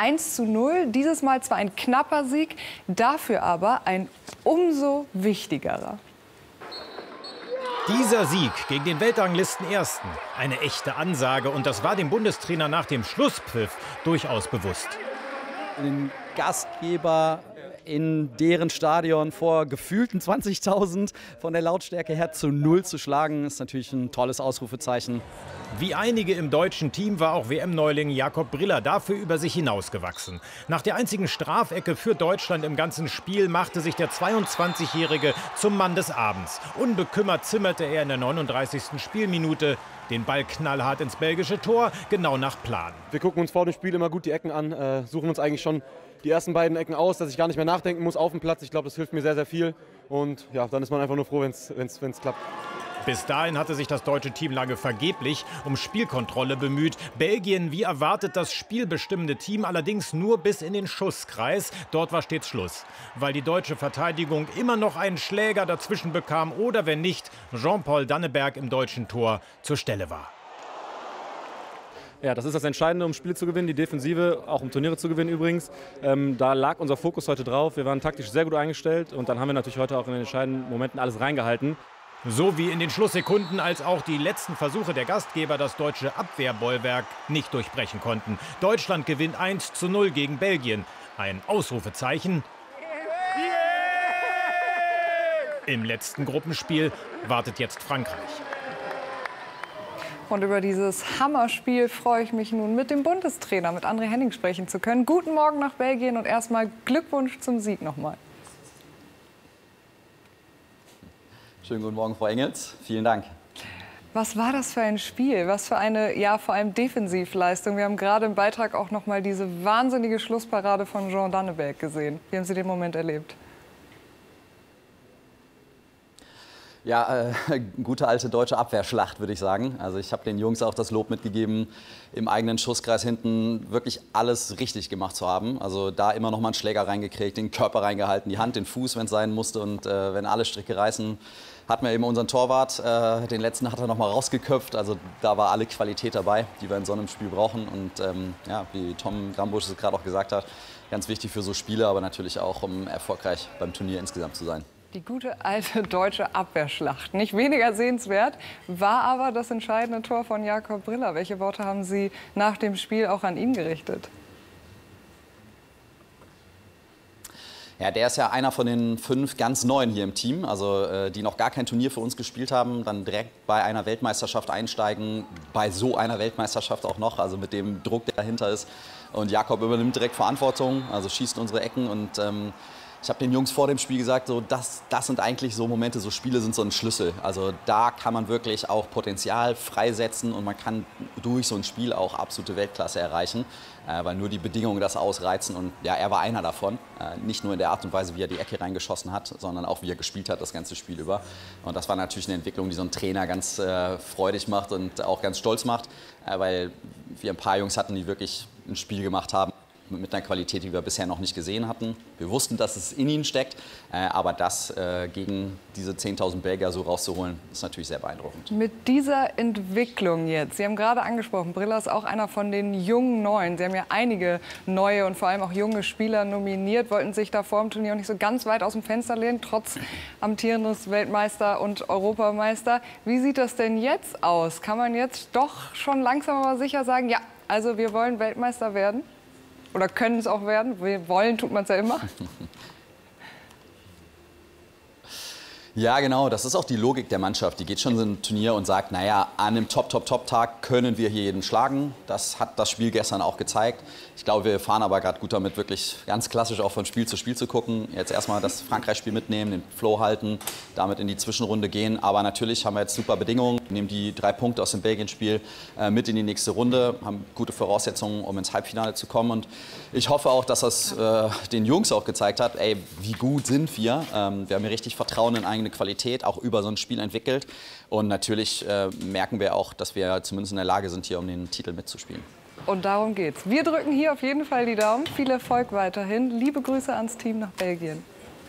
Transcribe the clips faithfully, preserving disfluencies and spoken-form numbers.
eins zu null. Dieses Mal zwar ein knapper Sieg, dafür aber ein umso wichtigerer. Dieser Sieg gegen den Weltranglistenersten, eine echte Ansage. Und das war dem Bundestrainer nach dem Schlusspfiff durchaus bewusst. Den Gastgeber in deren Stadion vor gefühlten zwanzigtausend von der Lautstärke her zu null zu schlagen, ist natürlich ein tolles Ausrufezeichen. Wie einige im deutschen Team war auch W M-Neuling Jakob Briller dafür über sich hinausgewachsen. Nach der einzigen Strafecke für Deutschland im ganzen Spiel machte sich der zweiundzwanzigjährige zum Mann des Abends. Unbekümmert zimmerte er in der neununddreißigsten Spielminute den Ball knallhart ins belgische Tor, genau nach Plan. Wir gucken uns vor dem Spiel immer gut die Ecken an, äh, suchen uns eigentlich schon die ersten beiden Ecken aus, dass ich gar nicht mehr nachdenken muss auf dem Platz. Ich glaube, das hilft mir sehr, sehr viel. Und ja, dann ist man einfach nur froh, wenn es klappt. Bis dahin hatte sich das deutsche Team lange vergeblich um Spielkontrolle bemüht. Belgien, wie erwartet, das spielbestimmende Team, allerdings nur bis in den Schusskreis. Dort war stets Schluss, weil die deutsche Verteidigung immer noch einen Schläger dazwischen bekam oder, wenn nicht, Jean-Paul Danneberg im deutschen Tor zur Stelle war. Ja, das ist das Entscheidende, um Spiele zu gewinnen, die Defensive, auch um Turniere zu gewinnen übrigens. Ähm, da lag unser Fokus heute drauf. Wir waren taktisch sehr gut eingestellt und dann haben wir natürlich heute auch in den entscheidenden Momenten alles reingehalten. So wie in den Schlusssekunden, als auch die letzten Versuche der Gastgeber das deutsche Abwehrbollwerk nicht durchbrechen konnten. Deutschland gewinnt eins zu null gegen Belgien. Ein Ausrufezeichen. Im letzten Gruppenspiel wartet jetzt Frankreich. Und über dieses Hammerspiel freue ich mich nun, mit dem Bundestrainer, mit André Henning, sprechen zu können. Guten Morgen nach Belgien und erstmal Glückwunsch zum Sieg nochmal. Schönen guten Morgen, Frau Engels. Vielen Dank. Was war das für ein Spiel? Was für eine, ja, vor allem Defensivleistung? Wir haben gerade im Beitrag auch noch mal diese wahnsinnige Schlussparade von Jean Danneberg gesehen. Wie haben Sie den Moment erlebt? Ja, äh, gute alte deutsche Abwehrschlacht, würde ich sagen. Also ich habe den Jungs auch das Lob mitgegeben, im eigenen Schusskreis hinten wirklich alles richtig gemacht zu haben. Also da immer noch mal einen Schläger reingekriegt, den Körper reingehalten, die Hand, den Fuß, wenn es sein musste. Und äh, wenn alle Stricke reißen, hatten wir eben unseren Torwart. Äh, den letzten hat er noch mal rausgeköpft. Also da war alle Qualität dabei, die wir in so einem Spiel brauchen. Und ähm, ja, wie Tom Grambusch es gerade auch gesagt hat, ganz wichtig für so Spiele, aber natürlich auch, um erfolgreich beim Turnier insgesamt zu sein. Die gute alte deutsche Abwehrschlacht. Nicht weniger sehenswert war aber das entscheidende Tor von Jakob Briller. Welche Worte haben Sie nach dem Spiel auch an ihn gerichtet? Ja, der ist ja einer von den fünf ganz Neuen hier im Team, also äh, die noch gar kein Turnier für uns gespielt haben, dann direkt bei einer Weltmeisterschaft einsteigen, bei so einer Weltmeisterschaft auch noch, also mit dem Druck, der dahinter ist. Und Jakob übernimmt direkt Verantwortung, also schießt unsere Ecken und ähm, ich habe den Jungs vor dem Spiel gesagt, so, das, das sind eigentlich so Momente, so Spiele sind so ein Schlüssel. Also da kann man wirklich auch Potenzial freisetzen und man kann durch so ein Spiel auch absolute Weltklasse erreichen, äh, weil nur die Bedingungen das ausreizen. Und ja, er war einer davon, äh, nicht nur in der Art und Weise, wie er die Ecke reingeschossen hat, sondern auch wie er gespielt hat das ganze Spiel über. Und das war natürlich eine Entwicklung, die so ein Trainer ganz äh, freudig macht und auch ganz stolz macht, äh, weil wir ein paar Jungs hatten, die wirklich ein Spiel gemacht haben mit einer Qualität, die wir bisher noch nicht gesehen hatten. Wir wussten, dass es in ihnen steckt, äh, aber das äh, gegen diese zehntausend Belgier so rauszuholen, ist natürlich sehr beeindruckend. Mit dieser Entwicklung jetzt, Sie haben gerade angesprochen, Briller ist auch einer von den jungen Neuen. Sie haben ja einige neue und vor allem auch junge Spieler nominiert, wollten sich da vor dem Turnier auch nicht so ganz weit aus dem Fenster lehnen, trotz amtierendes Weltmeister und Europameister. Wie sieht das denn jetzt aus? Kann man jetzt doch schon langsam aber sicher sagen, ja, also wir wollen Weltmeister werden? Oder können es auch werden? Wir wollen, tut man es ja immer. Ja, genau. Das ist auch die Logik der Mannschaft. Die geht schon in ein Turnier und sagt, naja, an einem Top-Top-Top-Tag können wir hier jeden schlagen. Das hat das Spiel gestern auch gezeigt. Ich glaube, wir fahren aber gerade gut damit, wirklich ganz klassisch auch von Spiel zu Spiel zu gucken. Jetzt erstmal das Frankreich-Spiel mitnehmen, den Flow halten, damit in die Zwischenrunde gehen. Aber natürlich haben wir jetzt super Bedingungen. Wir nehmen die drei Punkte aus dem Belgien-Spiel äh, mit in die nächste Runde, haben gute Voraussetzungen, um ins Halbfinale zu kommen. Und ich hoffe auch, dass das äh, den Jungs auch gezeigt hat, ey, wie gut sind wir. Ähm, wir haben hier richtig Vertrauen in eigene Qualität, auch über so ein Spiel entwickelt. Und natürlich äh, merken wir auch, dass wir zumindest in der Lage sind, hier um den Titel mitzuspielen. Und darum geht's. Wir drücken hier auf jeden Fall die Daumen. Viel Erfolg weiterhin. Liebe Grüße ans Team nach Belgien.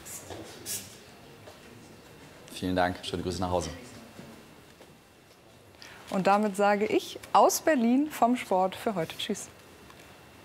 Vielen Dank. Schöne Grüße nach Hause. Und damit sage ich aus Berlin vom Sport für heute. Tschüss.